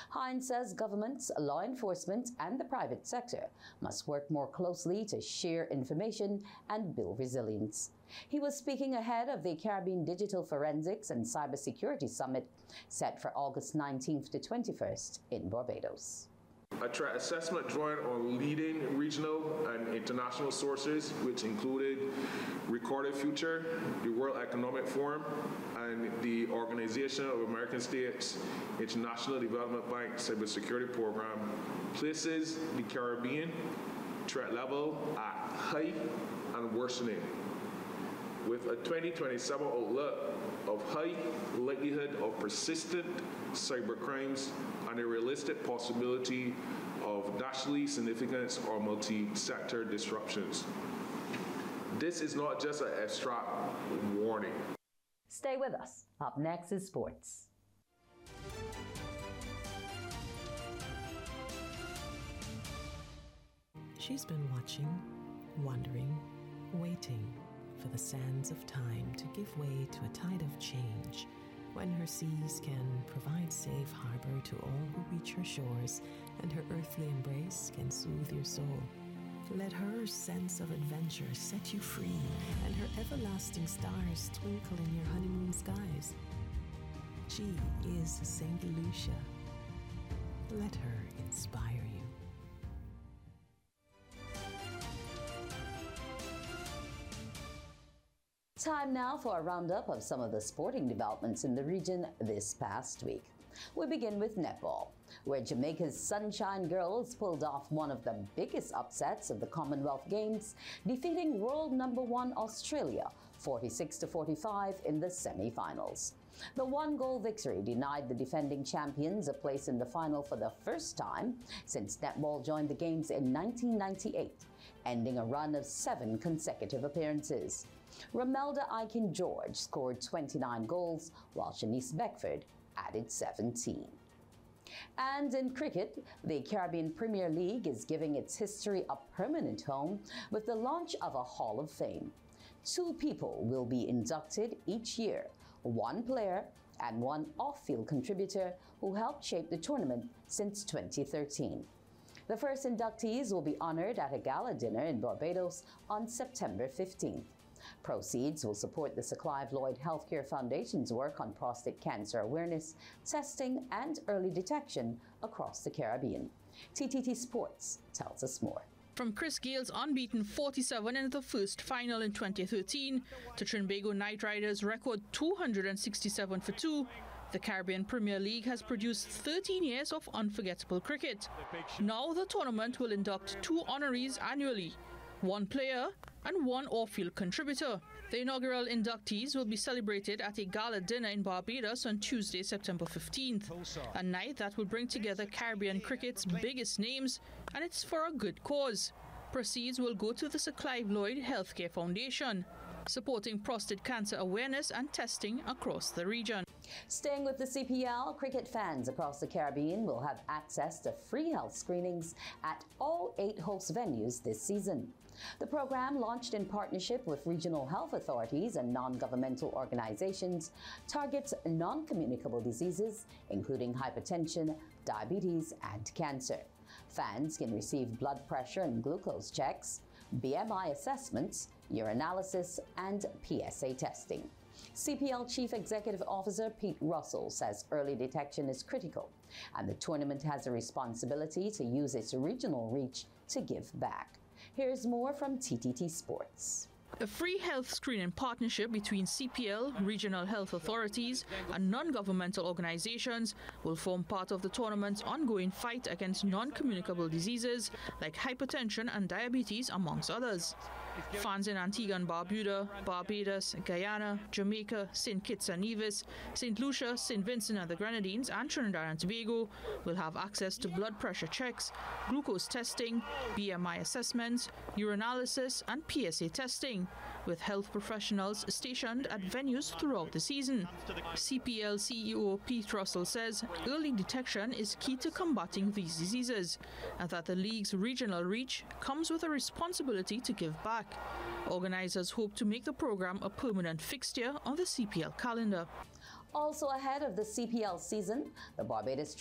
Hines says governments, law enforcement, and the private sector must work more closely to share information and build resilience. He was speaking ahead of the Caribbean Digital Forensics and Cybersecurity Summit set for August 19th to 21st in Barbados. A threat assessment drawing on leading regional and international sources, which included Recorded Future, the World Economic Forum, and the Organization of American States International Development Bank Cybersecurity Program, places the Caribbean threat level at high and worsening, with a 2027 outlook of high likelihood of persistent cybercrimes and a realistic possibility of nationally significant or multi-sector disruptions. This is not just an abstract warning. Stay with us. Up next is sports. She's been watching, wondering, waiting for the sands of time to give way to a tide of change, when her seas can provide safe harbor to all who reach her shores, and her earthly embrace can soothe your soul. Let her sense of adventure set you free, and her everlasting stars twinkle in your honeymoon skies. She is St. Lucia. Let her inspire you. Time now for a roundup of some of the sporting developments in the region this past week. We begin with netball, where Jamaica's Sunshine Girls pulled off one of the biggest upsets of the Commonwealth Games, defeating world number 1 Australia 46-45 in the semi-finals. The one-goal victory denied the defending champions a place in the final for the first time since netball joined the Games in 1998, ending a run of 7 consecutive appearances. Romelda Aiken-George scored 29 goals, while Shanice Beckford added 17. And in cricket, the Caribbean Premier League is giving its history a permanent home with the launch of a Hall of Fame. 2 people will be inducted each year, 1 player and 1 off-field contributor who helped shape the tournament since 2013. The first inductees will be honored at a gala dinner in Barbados on September 15th. Proceeds will support the Sir Clive Lloyd Healthcare Foundation's work on prostate cancer awareness, testing, and early detection across the Caribbean. TTT Sports tells us more. From Chris Gale's unbeaten 47 in the first final in 2013 to Trinbago Knight Riders' record 267 for 2, the Caribbean Premier League has produced 13 years of unforgettable cricket. Now the tournament will induct 2 honorees annually, 1 player and 1 off-field contributor. The inaugural inductees will be celebrated at a gala dinner in Barbados on Tuesday, September 15th, a night that will bring together Caribbean cricket's biggest names, and it's for a good cause. Proceeds will go to the Sir Clive Lloyd Healthcare Foundation, supporting prostate cancer awareness and testing across the region. Staying with the CPL, cricket fans across the Caribbean will have access to free health screenings at all 8 host venues this season. The program, launched in partnership with regional health authorities and non-governmental organizations, targets non-communicable diseases, including hypertension, diabetes, and cancer. Fans can receive blood pressure and glucose checks, BMI assessments, urinalysis, and PSA testing. CPL Chief Executive Officer Pete Russell says early detection is critical, and the tournament has a responsibility to use its regional reach to give back. Here's more from TTT Sports. A free health screening partnership between CPL, regional health authorities, and non-governmental organizations will form part of the tournament's ongoing fight against non-communicable diseases like hypertension and diabetes, amongst others. Fans in Antigua and Barbuda, Barbados, Guyana, Jamaica, St. Kitts and Nevis, St. Lucia, St. Vincent and the Grenadines, and Trinidad and Tobago will have access to blood pressure checks, glucose testing, BMI assessments, urinalysis, and PSA testing, with health professionals stationed at venues throughout the season. CPL CEO Pete Russell says early detection is key to combating these diseases, and that the league's regional reach comes with a responsibility to give back. Organizers hope to make the program a permanent fixture on the CPL calendar. Also ahead of the CPL season, the Barbados